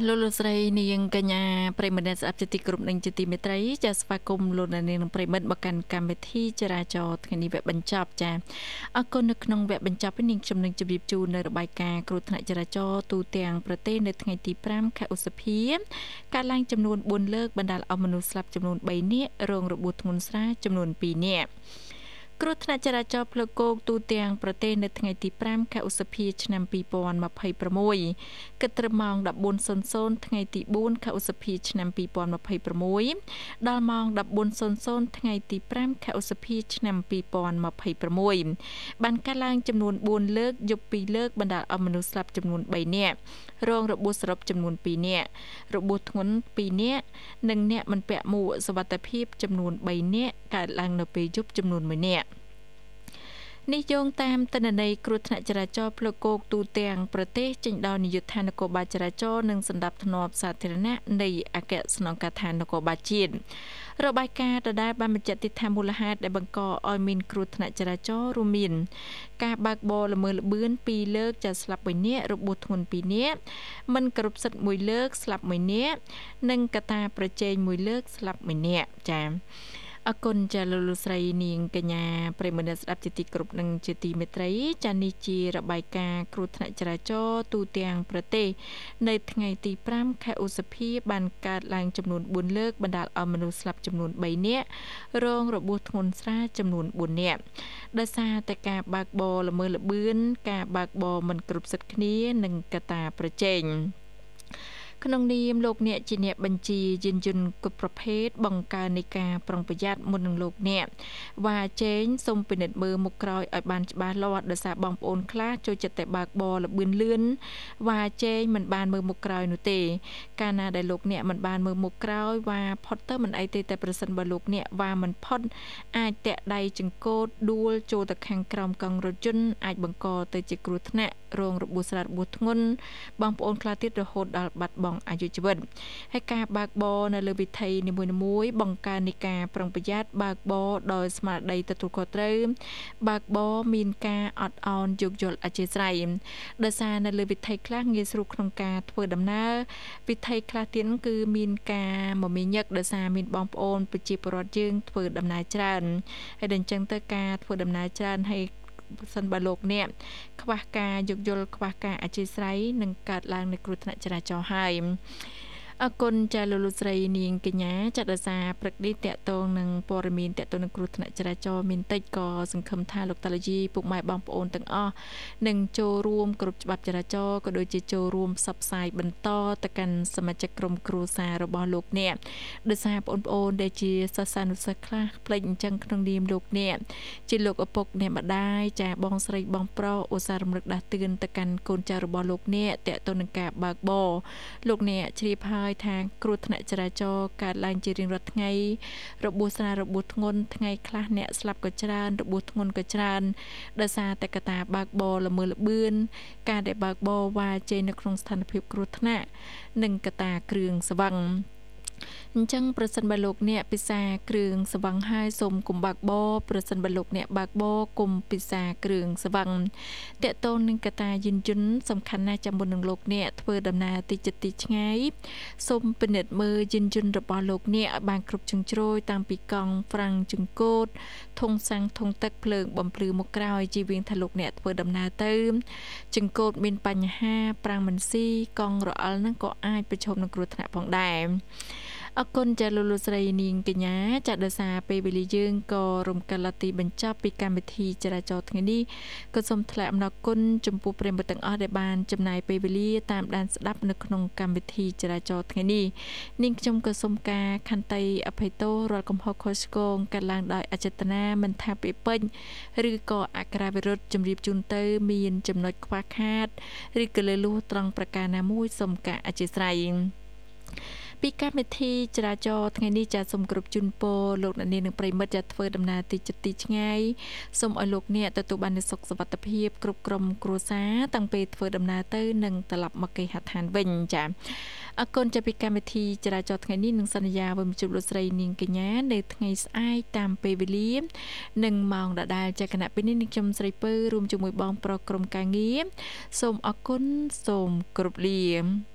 លោកលោកស្រីនាងកញ្ញាប្រិយមិត្តអ្នកស្ដាប់ជាទីគោរពនិងជាទីមេត្រីចាសស្វាគមន៍លោកអ្នកនាងប្រិយមិត្តមកកាន់កម្មវិធីចរាចរណ៍ថ្ងៃនេះវគ្គបញ្ចប់ចាអរគុណនៅក្នុងវគ្គបញ្ចប់នេះនាងខ្ញុំនឹងជម្រាបជូននៅរបាយការណ៍គ្រោះថ្នាក់ចរាចរណ៍ទូទាំងប្រទេសនៅថ្ងៃទី5ខែឧសភាកើតឡើងចំនួន4លើកបណ្ដាលឲ្យមនុស្សស្លាប់ចំនួន3នាក់រងរបួសធ្ងន់ស្រាលចំនួន2នាក់គ្រោះថ្នាក់ចរាចរណ៍ផ្លូវគោកទូទាំងប្រទេសនៅថ្ងៃទី5ខែឧសភាឆ្នាំ2026គិតត្រឹមម៉ោង 14:00 ថ្ងៃទី4ខែឧសភាឆ្នាំ2026ដល់ម៉ោង 14:00 ថ្ងៃទី5ខែឧសភាឆ្នាំ2026បានកើតឡើងចំនួន4លើកយប់2លើកបណ្ដាលឲ្យមនុស្សស្លាប់ចំនួន3នាក់រងរបួសសរុបចំនួន2នាក់របួសធ្ងន់2នាក់និងអ្នកមិនពាក់មួកសុវត្ថិភាពចំនួន3នាក់កើតឡើងនៅពេលយប់ចំនួន1នាក់នេះយោងតាមទិន្នន័យគ្រោះថ្នាក់ចរាចរណ៍ផ្លូវគោកទូទាំងប្រទេសចេញដោយនាយកដ្ឋាននគរបាលចរាចរណ៍និងសណ្ដាប់ធ្នាប់សាធារណៈនៃអគ្គស្នងការដ្ឋាននគរបាលជាតិរបាយការណ៍ដដែលបានបញ្ជាក់ទីថាមូលហេតុដែលបង្កឲ្យមានគ្រោះថ្នាក់ចរាចរណ៍រួមមានការបើកបរល្មើសល្បឿន2លើកចាស្លាប់1នាក់របួសធ្ងន់2នាក់មិនគ្រប់សិទ្ធិ1លើកស្លាប់1នាក់និងកត្តាប្រជែង1លើកស្លាប់1នាក់ចា៎អគុណចាលោកលោកស្រីនាងកញ្ញាប្រិយមិត្តអ្នកស្ដាប់ជាទីគោរពនិងជាទីមេត្រីចានេះជារបាយការណ៍គ្រោះថ្នាក់ចរាចរណ៍ទូទាំងប្រទេសនៅថ្ងៃទី5ខែឧសភាបានកើតឡើងចំនួន4លើកបណ្ដាលឲ្យមនុស្សស្លាប់ចំនួន3នាក់រងរបួសធ្ងន់ស្រាលចំនួន4នាក់ដោយសារតែការបើកបរល្មើសល្បឿនការបើកបរមិនគ្រប់សិទ្ធិគ្នានិងកត្តាប្រជែងក្នុងនាមលោកអ្នកជាអ្នកបញ្ជាយានយន្តគ្រប់ប្រភេទបង្កើននៃការប្រុងប្រយ័ត្នមុននឹងលោកអ្នកវ៉ាជែងសូមពិនិត្យមើលមុខក្រោយឲ្យបានច្បាស់លាស់ដោយសារបងប្អូនខ្លះចូលចិត្តតែបើកបរល្បឿនលឿនវ៉ាជែងមិនបានមើលមុខក្រោយនោះទេកាលណាដែលលោកអ្នកមិនបានមើលមុខក្រោយវ៉ាផុតទៅមិនអីទេតែប្រសិនបើលោកអ្នកវ៉ាមិនផុតអាចតាក់ដៃចង្កូតដួលចូលទៅខាងក្រោមកង់រថយន្តអាចបង្កទៅជាគ្រោះថ្នាក់រងរបួសស្រាលរបួសធ្ងន់បងប្អូនខ្លះទៀតរហូតដល់បាត់បង់អាយុជីវិតហើយការបើកបរនៅលើវិថីនីមួយៗបង្កើននៃការប្រុងប្រយ័ត្នបើកបរដោយស្មារតីទទួលខុសត្រូវបើកបរមានការអត់ឱនយោគយល់អធ្យាស្រ័យដោយសារនៅលើវិថីខ្លះងាយស្រួលក្នុងការធ្វើដំណើរវិថីខ្លះទៀតគឺមានការមមាញឹកដោយសារមានបងប្អូនប្រជាពលរដ្ឋយើងធ្វើដំណើរច្រើនហើយដល់អញ្ចឹងទៅការធ្វើដំណើរច្រើនហើយសិនបើលោកអ្នកខ្វះការយោគយល់ខ្វះការអធ្យាស្រ័យនឹងកើតឡើងនៃគ្រោះថ្នាក់ចរាចរណ៍ហើយអគុណចាលោកលោកស្រីនាងកញ្ញាចាត់ដោយសារព្រឹកនេះតកតងនឹងព័ត៌មានតកតងនឹងគ្រោះថ្នាក់ចរាចរណ៍មានតិចក៏សង្ឃឹមថាលោកតាឡូជីពុកម៉ែបងប្អូនទាំងអស់នឹងចូលរួមគ្រប់ច្បាប់ចរាចរណ៍ក៏ដូចជាចូលរួមផ្សព្វផ្សាយបន្តទៅកាន់សមាជិកក្រុមគ្រួសាររបស់លោកអ្នកដោយសារបងប្អូនដែលជាសិស្សានុសិស្សខ្លះផ្លេចអញ្ចឹងក្នុងនាមលោកអ្នកជាលោកឪពុកអ្នកម្ដាយចាបងស្រីបងប្រុសឧស្សាហ៍រំលឹកដាស់តឿនទៅកាន់កូនចៅរបស់លោកអ្នកតកតងនឹងការបើកបរលោកអ្នកជ្រាបហើយថាគ្រោះថ្នាក់ចរាចរណ៍កើតឡើងជារៀងរាល់ថ្ងៃរបួសស្រាលរបួសធ្ងន់ថ្ងៃខ្លះអ្នកស្លាប់ក៏ច្រើនរបួសធ្ងន់ក៏ច្រើនដោយសារតែកត្តាបើកបរល្មើសល្បឿនការដែលបើកបរវ៉ាជែងនៅក្នុងស្ថានភាពគ្រោះថ្នាក់និងកត្តាគ្រឿងស្រវឹងអញ្ចឹងប្រសិនបើលោកអ្នកពិសាគ្រឿងស្រវឹងហើយសូមកុំបើកបរប្រសិនបើលោកអ្នកបើកបរកុំពិសាគ្រឿងស្រវឹងតកតូននឹងកត្តាយានយន្តសំខាន់ណាស់ចាំមុននឹងលោកអ្នកធ្វើដំណើរទីជិតទីឆ្ងាយសូមពិនិត្យមើលយានយន្តរបស់លោកអ្នកឲ្យបានគ្រប់ជ្រុងជ្រោយតាំងពីកង់ហ្វ្រាំងចង្កូតធុងសាំងធុងទឹកភ្លើងបំភ្លឺមុខក្រោយជៀសវាងថាលោកអ្នកធ្វើដំណើរទៅចង្កូតមានបញ្ហាប្រាំងមិនស៊ីកង់រអិលហ្នឹងក៏អាចប្រឈមនឹងគ្រោះថ្នាក់ផងដែរអរគុណចាលោកលោកស្រីនាងកញ្ញាចាដោយសារពេលវេលាយើងក៏រំកិលឡាទីបញ្ចប់ពីកម្មវិធីចរាចរណ៍ថ្ងៃនេះក៏សូមថ្លែងអំណរគុណចំពោះប្រិយមិត្តទាំងអស់ដែលបានចំណាយពេលវេលាតាមដានស្ដាប់នៅក្នុងកម្មវិធីចរាចរណ៍ថ្ងៃនេះនាងខ្ញុំក៏សូមការខន្តីអភ័យទោសរាល់កំហុសខុសឆ្គងកើតឡើងដោយអចេតនាមិនថាពាក្យពេចន៍ឬក៏អក្ខរាវិរុទ្ធជម្រាបជូនទៅមានចំណុចខ្វះខាតឬក៏លើសលួសត្រង់ប្រការណាមួយសូមការអធិស្ឋានពីកម្មវិធីចរាចរណ៍ថ្ងៃនេះចាសូមគ្រប់ជូនពរលោកអ្នកនាងនិងប្រិយមិត្តចាធ្វើដំណើរទីជិតទីឆ្ងាយសូមឲ្យលោកអ្នកទទួលបាននូវសុខសុវត្ថិភាពគ្រប់ក្រុមគ្រួសារតាំងពីធ្វើដំណើរទៅនិងត្រឡប់មកគេហដ្ឋានវិញចាអរគុណចាពីកម្មវិធីចរាចរណ៍ថ្ងៃនេះនឹងសន្យាវិមជុំលោកស្រីនាងកញ្ញានៅថ្ងៃស្អែកតាមពេលវេលានិងម៉ោងដដែលចាគណៈពេលនេះនាងខ្ញុំស្រីពៅរួមជាមួយបងប្រុសក្រុមការងារសូមអរគុណសូមគោរពលា